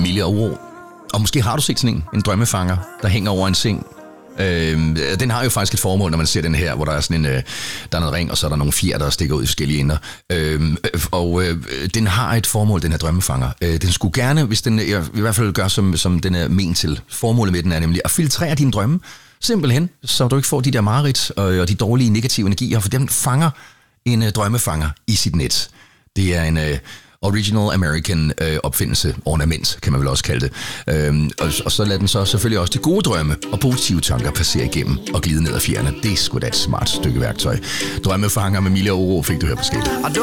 Emilie Oro. Og måske har du set sådan en drømmefanger, der hænger over en seng. Den har jo faktisk et formål, når man ser den her, hvor der er sådan der er noget ring, og så er der nogle fjer, der stikker ud i forskellige ender. Den har et formål, den her drømmefanger. Den skulle gerne, hvis den i hvert fald gør, som den er ment til. Formålet med den er nemlig at filtrere dine drømme, simpelthen, så du ikke får de der mareridt og de dårlige negative energier, for den fanger en drømmefanger i sit net. Det er en original American opfindelse, ornament, kan man vel også kalde det. Og så lader den så selvfølgelig også de gode drømme og positive tanker passere igennem og glide ned ad fjerne. Det er sgu da et smart stykke værktøj. Drømmefanger med Emilie Oro fik du her på skabet.